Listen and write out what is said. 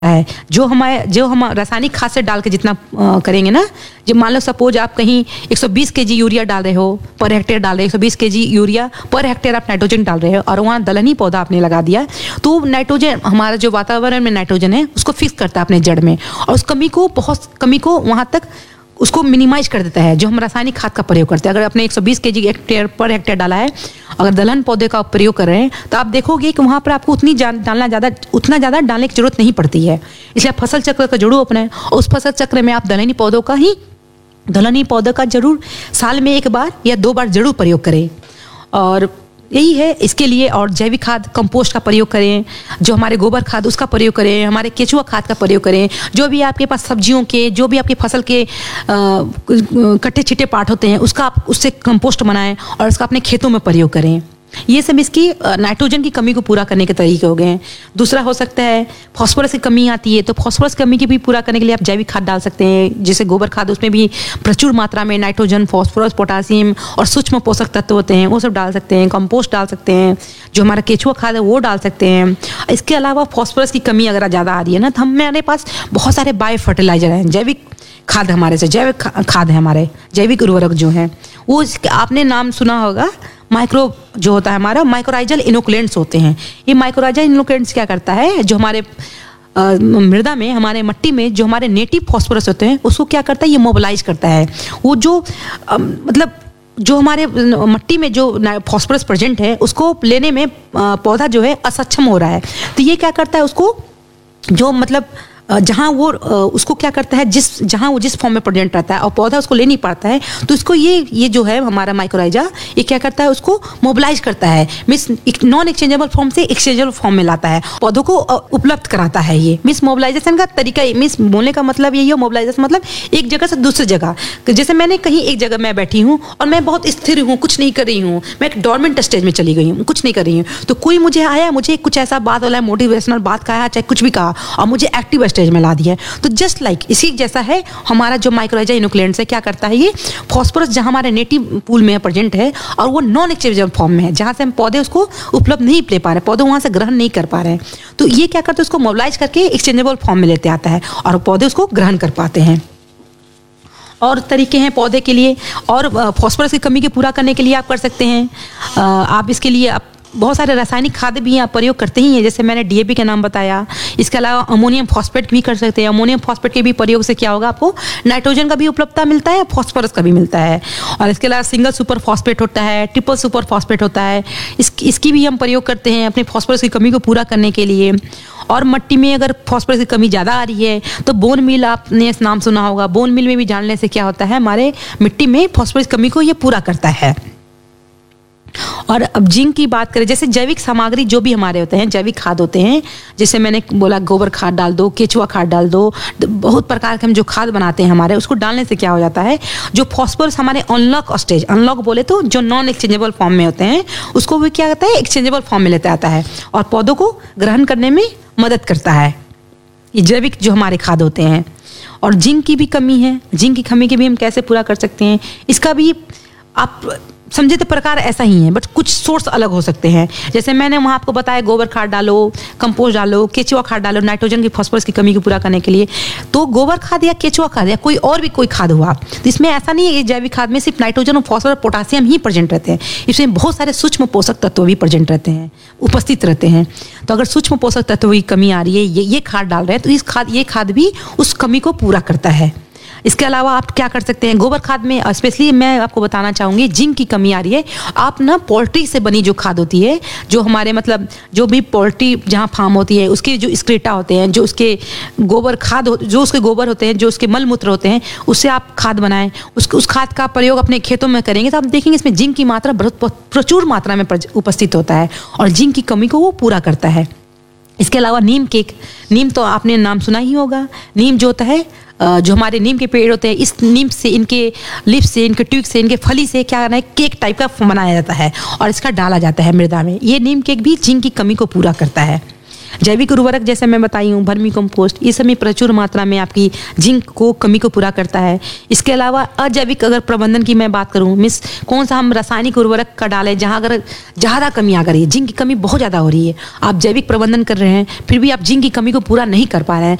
है। जो हम रासायनिक खाद से डाल के जितना करेंगे ना, जब मान लो सपोज आप कहीं 120 केजी यूरिया डाल रहे हो पर हेक्टेयर डाल रहे हो, 120 केजी यूरिया पर हेक्टेयर आप नाइट्रोजन डाल रहे हो और वहाँ दलहनी पौधा आपने लगा दिया, तो नाइट्रोजन हमारा जो वातावरण में नाइट्रोजन है उसको फिक्स करता है अपने जड़ में और उस बहुत कमी को वहाँ तक उसको मिनिमाइज कर देता है। जो हम रासायनिक खाद का प्रयोग करते हैं, अगर आपने 120 केजी हेक्टेयर पर हेक्टेयर डाला है, अगर दलहन पौधे का प्रयोग कर रहे हैं तो आप देखोगे कि वहाँ पर आपको उतना ज़्यादा डालने की जरूरत नहीं पड़ती है। इसलिए फसल चक्र का जरूर अपनाएं और उस फसल चक्र में आप दलहनी पौधों का जरूर साल में 1 बार या 2 बार जरूर प्रयोग करें। और यही है इसके लिए। और जैविक खाद कंपोस्ट का प्रयोग करें, जो हमारे गोबर खाद उसका प्रयोग करें, हमारे केचुआ खाद का प्रयोग करें। जो भी आपके पास सब्जियों के, जो भी आपकी फसल के कट्टे छिटे पार्ट होते हैं उससे कंपोस्ट बनाएं और उसका अपने खेतों में प्रयोग करें। ये सब इसकी नाइट्रोजन की कमी को पूरा करने के तरीके हो गए हैं। दूसरा हो सकता है फास्फोरस की कमी आती है, तो फास्फोरस कमी की भी पूरा करने के लिए आप जैविक खाद डाल सकते हैं। जैसे गोबर खाद, उसमें भी प्रचुर मात्रा में नाइट्रोजन, फास्फोरस, पोटासियम और सूक्ष्म पोषक तत्व होते हैं, वो सब डाल सकते हैं। कंपोस्ट डाल सकते हैं, जो हमारा केचुआ खाद है वो डाल सकते हैं। इसके अलावा फास्फोरस की कमी अगर ज़्यादा आ रही है ना, तो हमारे पास बहुत सारे बायो फर्टिलाइजर हैं, जैविक खाद है हमारे जैविक उर्वरक जो हैं वो आपने नाम सुना होगा। माइक्रो जो होता है हमारा माइक्रोराइजल इनोकुलेंट्स होते हैं। ये माइक्रोराइजल इनोकुलेंट्स क्या करता है, जो हमारे मृदा में, हमारे मिट्टी में जो हमारे नेटिव फास्फोरस होते हैं उसको क्या करता है, ये मोबिलाइज करता है। वो जो मतलब जो हमारे मिट्टी में जो फास्फोरस प्रेजेंट है उसको लेने में पौधा जो है असक्षम हो रहा है, तो ये क्या करता है उसको जो मतलब जहाँ वो उसको क्या करता है, जहाँ वो जिस फॉर्म में प्रेजेंट रहता है और पौधा उसको ले नहीं पाता है, तो इसको ये जो है हमारा माइक्रोराइजा ये क्या करता है उसको मोबिलाइज करता है, मीन्स नॉन एक्सचेंजेबल फॉर्म से एक्सचेंजेबल फॉर्म में लाता है, पौधों को उपलब्ध कराता है। ये मीन्स मोबिलाइजेशन का तरीका, मीन्स बोलने का मतलब यही है। मोबिलाइजेशन मतलब एक जगह से दूसरी जगह, जैसे मैंने कहीं एक जगह मैं बैठी हूँ और मैं बहुत स्थिर हूँ, कुछ नहीं कर रही हूँ, मैं एक डोरमेंट स्टेज में चली गई हूँ, कुछ नहीं कर रही हूँ, तो कोई मुझे आया, मुझे कुछ ऐसा बात वाला मोटिवेशनल बात कहा, चाहे कुछ भी कहा और मुझे एक्टिव स्टेज में ला दिया। तो जस्ट लाइक इसी जैसा है हमारा जो माइक्रोराइजा इनोकुलेंट्स है, क्या करता है ये फास्फोरस जहां हमारे नेटिव पूल में प्रेजेंट है और वो नॉन एक्सचेंजेबल फॉर्म में है, जहां से हम पौधे उसको उपलब्ध नहीं ले पा रहे, पौधे वहां से ग्रहण नहीं कर पा रहे हैं, तो ये क्या करते हैं उसको मोबिलाइज करके एक्सचेंजेबल फॉर्म में लेते आता है और पौधे उसको ग्रहण कर पाते हैं। और तरीके हैं पौधे के लिए, और फास्फोरस की कमी के पूरा करने के लिए आप कर सकते हैं। आप इसके लिए आप बहुत सारे रासायनिक खाद भी आप प्रयोग करते ही हैं, जैसे मैंने डीएपी का नाम बताया। इसके अलावा अमोनियम फॉस्फेट भी कर सकते हैं। अमोनियम फॉस्फेट के भी प्रयोग से क्या होगा, आपको नाइट्रोजन का भी उपलब्धता मिलता है, फॉस्फोरस का भी मिलता है। और इसके अलावा सिंगल सुपर फॉस्फेट होता है, ट्रिपल सुपर फॉस्फेट होता है, इसकी भी हम प्रयोग करते हैं अपनी फॉस्फोरस की कमी को पूरा करने के लिए। और मिट्टी में अगर फॉस्फोरस की कमी ज़्यादा आ रही है तो बोन मिल, आपने नाम सुना होगा, बोन मिल में भी डालने से क्या होता है, हमारे मिट्टी में फॉस्फोरस की कमी को ये पूरा करता है। और अब जिंक की बात करें, जैसे जैविक सामग्री जो भी हमारे होते हैं, जैविक खाद होते हैं, जैसे मैंने बोला गोबर खाद डाल दो, केचुआ खाद डाल दो, बहुत प्रकार के हम जो खाद बनाते हैं हमारे, उसको डालने से क्या हो जाता है, जो फॉस्फोरस हमारे अनलॉक बोले तो जो नॉन एक्सचेंजेबल फॉर्म में होते हैं उसको भी क्या करता है, एक्सचेंजेबल फॉर्म में लेते आता है और पौधों को ग्रहण करने में मदद करता है। ये जैविक जो हमारे खाद होते हैं। और जिंक की भी कमी है, जिंक की कमी के भी हम कैसे पूरा कर सकते हैं, इसका भी आप समझे तो प्रकार ऐसा ही है, बट कुछ सोर्स अलग हो सकते हैं। जैसे मैंने वहाँ आपको बताया गोबर खाद डालो, कंपोस्ट डालो, केचुआ खाद डालो नाइट्रोजन की फॉस्फोरस की कमी को पूरा करने के लिए, तो गोबर खाद या केचुआ खाद या कोई और भी कोई खाद हुआ, तो इसमें ऐसा नहीं है कि जैविक खाद में सिर्फ नाइट्रोजन और फॉस्फोरस पोटासियम ही प्रेजेंट रहते हैं, इसमें बहुत सारे सूक्ष्म पोषक तत्व भी प्रेजेंट रहते हैं, उपस्थित रहते हैं। तो अगर सूक्ष्म पोषक तत्व की कमी आ रही है, ये खाद डाल रहे हैं, तो ये खाद भी उस कमी को पूरा करता है। इसके अलावा आप क्या कर सकते हैं, गोबर खाद में स्पेशली मैं आपको बताना चाहूँगी, जिंक की कमी आ रही है, आप ना पोल्ट्री से बनी जो खाद होती है, जो हमारे मतलब जो भी पोल्ट्री जहाँ फार्म होती है उसके जो एक्सक्रीटा होते हैं, जो उसके गोबर खाद जो उसके गोबर होते हैं, जो उसके मल मूत्र होते हैं, उससे आप खाद बनाएं, उस खाद का प्रयोग अपने खेतों में करेंगे तो आप देखेंगे इसमें जिंक की मात्रा प्रचुर मात्रा में उपस्थित होता है और जिंक की कमी को वो पूरा करता है। इसके अलावा नीम तो आपने नाम सुना ही होगा। नीम जो होता है, जो हमारे नीम के पेड़ होते हैं, इस नीम से, इनके लीफ से, इनके ट्विग से, इनके फली से क्या करना है, केक टाइप का बनाया जाता है और इसका डाला जाता है मृदा में। ये नीम केक भी जिंक की कमी को पूरा करता है। जैविक उर्वरक जैसे मैं बताई हूँ, वर्मी कंपोस्ट, ये सब में प्रचुर मात्रा में आपकी जिंक को कमी को पूरा करता है। इसके अलावा अजैविक अगर प्रबंधन की मैं बात करूँ, मीन्स कौन सा हम रासायनिक उर्वरक का डालें जहाँ अगर ज़्यादा कमी आ रही है, जिंक की कमी बहुत ज़्यादा हो रही है, आप जैविक प्रबंधन कर रहे हैं फिर भी आप जिंक की कमी को पूरा नहीं कर पा रहे हैं,